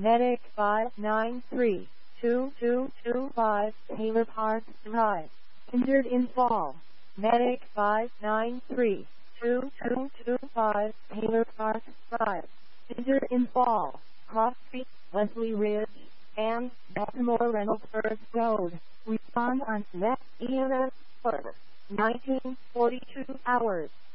Medic 593-2225, Taylor Park Drive. Injured in fall. Medic 593-2225, Taylor Park Drive. Injured in fall. Cross Street, Wesley Ridge, and Baltimore Reynoldsburg Road. Respond on net EMS for 1942 hours.